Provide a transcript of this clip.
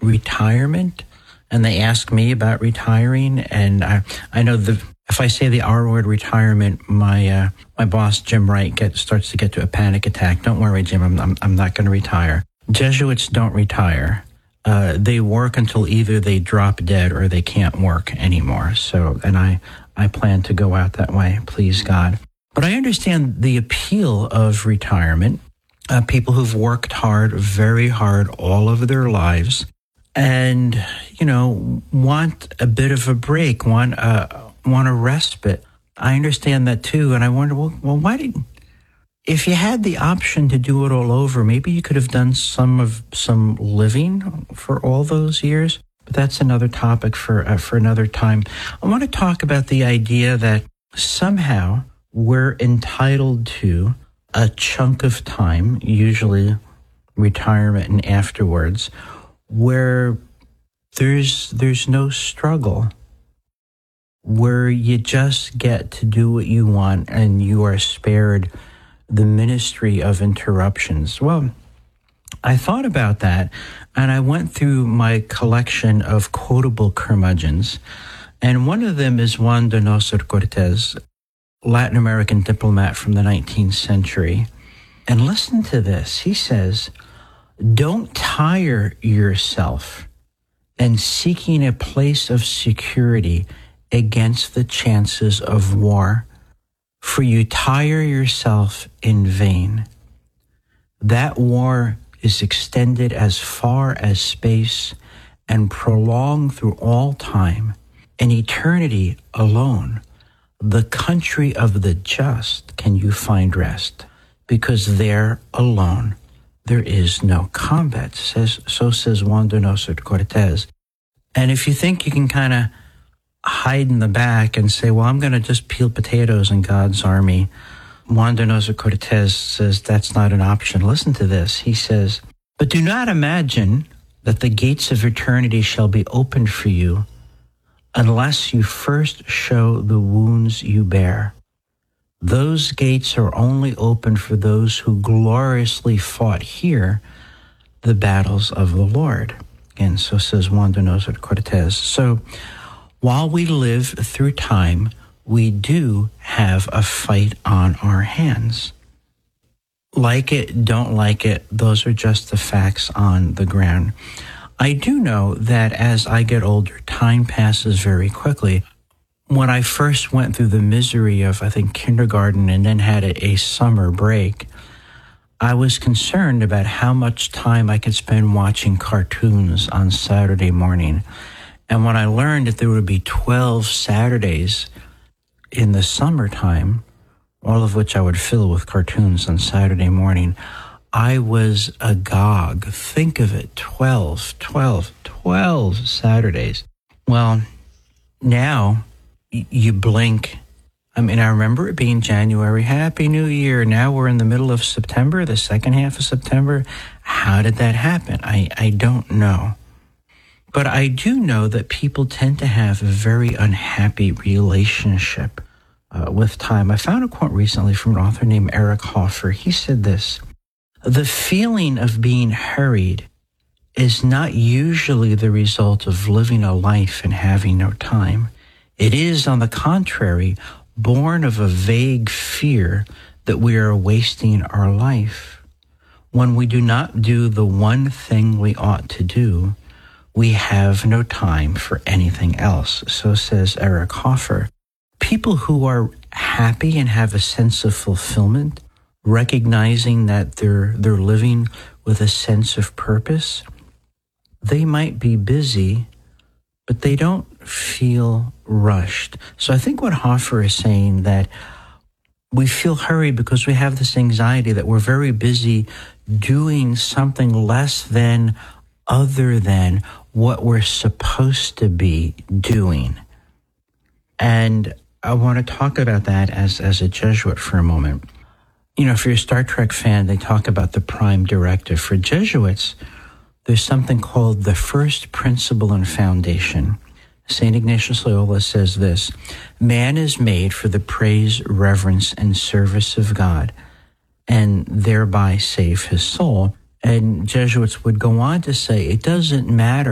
retirement, and they ask me about retiring, and I know if I say the R word, retirement, my boss Jim Wright starts to get to a panic attack. Don't worry, Jim, I'm not going to retire. Jesuits don't retire. They work until either they drop dead or they can't work anymore. So, and I plan to go out that way, please God. But I understand the appeal of retirement. People who've worked hard, very hard, all of their lives, and want a bit of a break, want a respite. I understand that too, and I wonder, well, if you had the option to do it all over, maybe you could have done some living for all those years. But that's another topic for another time. I want to talk about the idea that somehow we're entitled to a chunk of time, usually retirement and afterwards, where there's no struggle, where you just get to do what you want and you are spared the ministry of interruptions. Well, I thought about that, and I went through my collection of quotable curmudgeons, and one of them is Juan Donoso Cortés, Latin American diplomat from the 19th century. And listen to this. He says, "Don't tire yourself in seeking a place of security against the chances of war, for you tire yourself in vain. That war is extended as far as space and prolonged through all time. In eternity alone, the country of the just can you find rest, because there alone there is no combat," so says Juan Donoso Cortés. And if you think you can kind of hide in the back and say, well, I'm going to just peel potatoes in God's army, Juan Donoso Cortés says that's not an option. Listen to this. He says, "But do not imagine that the gates of eternity shall be opened for you unless you first show the wounds you bear. Those gates are only open for those who gloriously fought here the battles of the Lord." And so says Juan Donoso Cortés. So while we live through time, we do have a fight on our hands. Like it, don't like it, those are just the facts on the ground. I do know that as I get older, time passes very quickly. When I first went through the misery of, I think, kindergarten and then had a summer break, I was concerned about how much time I could spend watching cartoons on Saturday morning. And when I learned that there would be 12 Saturdays in the summertime, all of which I would fill with cartoons on Saturday morning, I was agog. Think of it, 12 Saturdays. Well, now you blink. I mean, I remember it being January, Happy New Year. Now we're in the middle of September, the second half of September. How did that happen? I don't know. But I do know that people tend to have a very unhappy relationship with time. I found a quote recently from an author named Eric Hoffer. He said this: "The feeling of being hurried is not usually the result of living a life and having no time. It is, on the contrary, born of a vague fear that we are wasting our life. When we do not do the one thing we ought to do, we have no time for anything else." So says Eric Hoffer. People who are happy and have a sense of fulfillment, recognizing that they're living with a sense of purpose, they might be busy, but they don't feel rushed. So I think what Hoffer is saying, that we feel hurried because we have this anxiety that we're very busy doing something less than, other than what we're supposed to be doing. And I want to talk about that as a Jesuit for a moment. You know, if you're a Star Trek fan, they talk about the prime directive. For Jesuits, there's something called the first principle and foundation. St. Ignatius Loyola says this: "Man is made for the praise, reverence, and service of God, and thereby save his soul." And Jesuits would go on to say, it doesn't matter